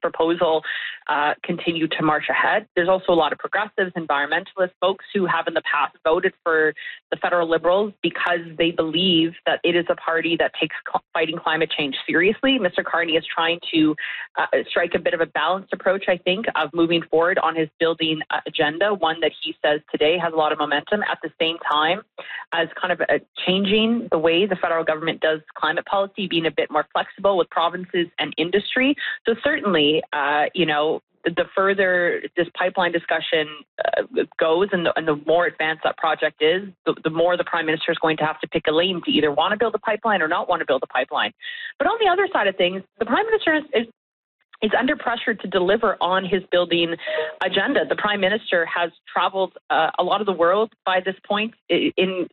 proposal continue to march ahead. There's also a lot of progressives, environmentalist folks who have in the past voted for the federal Liberals because they believe that it is a party that takes fighting climate change seriously. Mr. Carney is trying to strike a bit of a balanced approach, I think, of moving forward on his building agenda, one that he says today has a lot of momentum, at the same time as kind of changing the way the federal government does climate policy, being a bit more flexible with provinces and industry. So certainly, the further this pipeline discussion goes and the more advanced that project is, the more the Prime Minister is going to have to pick a lane to either want to build a pipeline or not want to build a pipeline. But on the other side of things, the Prime Minister is under pressure to deliver on his building agenda. The Prime Minister has traveled a lot of the world by this point in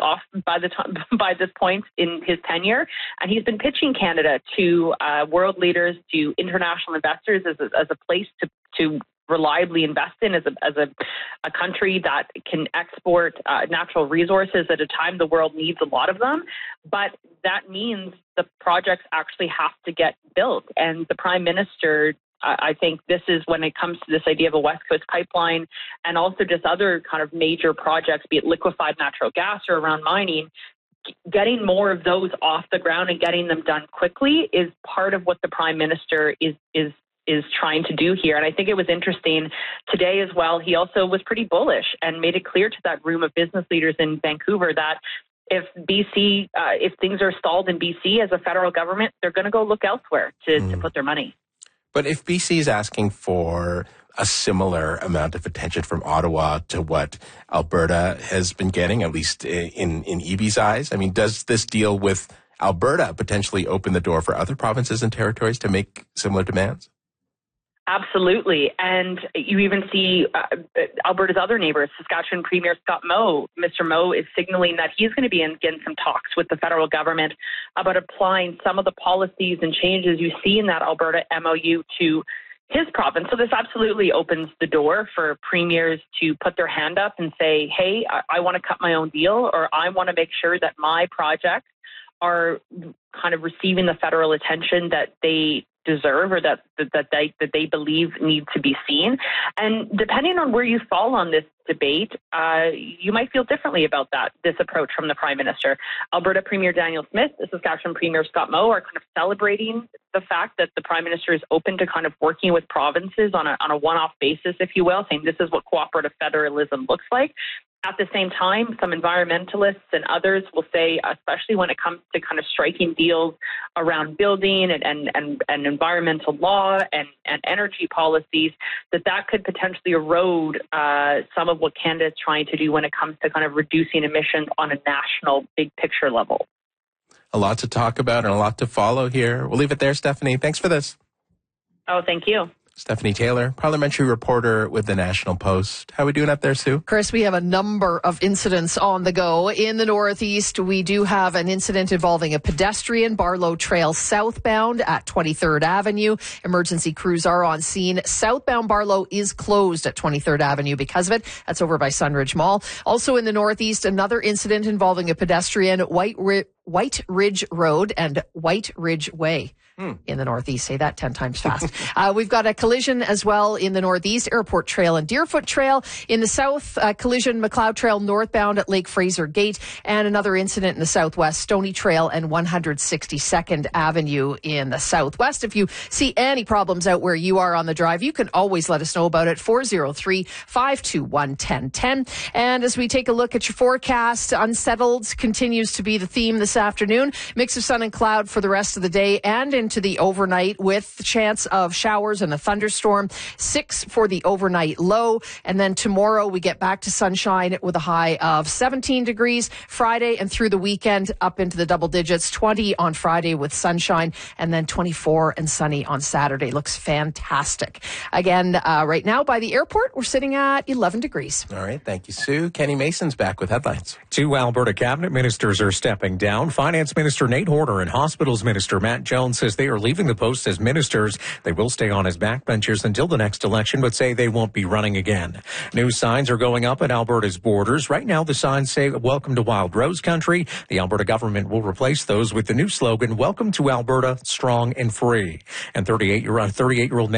this point in his tenure, and he's been pitching Canada to world leaders, to international investors as a place to reliably invest in, as a country that can export natural resources at a time the world needs a lot of them. But that means the projects actually have to get built. And the Prime Minister, I think this is when it comes to this idea of a West Coast pipeline and also just other kind of major projects, be it liquefied natural gas or around mining, getting more of those off the ground and getting them done quickly is part of what the Prime Minister is trying to do here. And I think it was interesting today as well. He also was pretty bullish and made it clear to that room of business leaders in Vancouver that if things are stalled in BC as a federal government, they're going to go look elsewhere to put their money. But if BC is asking for a similar amount of attention from Ottawa to what Alberta has been getting, at least in EB's eyes, I mean, does this deal with Alberta potentially open the door for other provinces and territories to make similar demands? Absolutely. And you even see Alberta's other neighbors, Saskatchewan Premier Scott Moe. Mr. Moe is signaling that he's going to be in some talks with the federal government about applying some of the policies and changes you see in that Alberta MOU to his province. So this absolutely opens the door for premiers to put their hand up and say, hey, I want to cut my own deal, or I want to make sure that my projects are kind of receiving the federal attention that they deserve, or that they believe need to be seen. And depending on where you fall on this debate, you might feel differently about this approach from the Prime Minister. Alberta Premier Daniel Smith, the Saskatchewan Premier Scott Moe are kind of celebrating the fact that the Prime Minister is open to kind of working with provinces on a one-off basis, if you will, saying this is what cooperative federalism looks like. At the same time, some environmentalists and others will say, especially when it comes to kind of striking deals around building and environmental law and energy policies, that could potentially erode some of what Canada is trying to do when it comes to kind of reducing emissions on a national big picture level. A lot to talk about and a lot to follow here. We'll leave it there, Stephanie. Thanks for this. Oh, thank you. Stephanie Taylor, parliamentary reporter with the National Post. How are we doing up there, Sue? Chris, we have a number of incidents on the go. In the Northeast, we do have an incident involving a pedestrian, Barlow Trail southbound at 23rd Avenue. Emergency crews are on scene. Southbound Barlow is closed at 23rd Avenue because of it. That's over by Sunridge Mall. Also in the Northeast, another incident involving a pedestrian, White Ridge Road and White Ridge Way. In the Northeast. Say that 10 times fast. We've got a collision as well in the Northeast, Airport Trail and Deerfoot Trail. In the South, collision, McLeod Trail northbound at Lake Fraser Gate. And another incident in the Southwest, Stony Trail and 162nd Avenue in the Southwest. If you see any problems out where you are on the drive, you can always let us know about it. 403-521-1010. And as we take a look at your forecast, unsettled continues to be the theme this afternoon. Mix of sun and cloud for the rest of the day and into the overnight with the chance of showers and a thunderstorm. 6 for the overnight low. And then tomorrow we get back to sunshine with a high of 17 degrees. Friday and through the weekend up into the double digits. 20 on Friday with sunshine and then 24 and sunny on Saturday. Looks fantastic. Again, right now by the airport, we're sitting at 11 degrees. All right. Thank you, Sue. Kenny Mason's back with headlines. 2 Alberta cabinet ministers are stepping down. Finance Minister Nate Horner and Hospitals Minister Matt Jones says they are leaving the post as ministers. They will stay on as backbenchers until the next election, but say they won't be running again. New signs are going up at Alberta's borders. Right now, the signs say, "Welcome to Wild Rose Country." The Alberta government will replace those with the new slogan, "Welcome to Alberta, Strong and Free." And 38-year-old